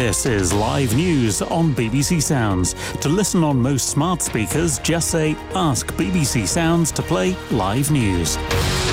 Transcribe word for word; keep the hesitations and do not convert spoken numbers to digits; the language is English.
This is live news on B B C Sounds. To listen on most smart speakers, just say, "Ask B B C Sounds to play live news."